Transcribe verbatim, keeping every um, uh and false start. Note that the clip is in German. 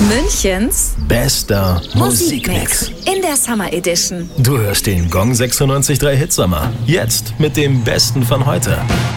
Münchens bester Musikmix Musikmix. in der Summer Edition. Du hörst den Gong sechsundneunzig Komma drei Hitsommer. Jetzt mit dem Besten von heute.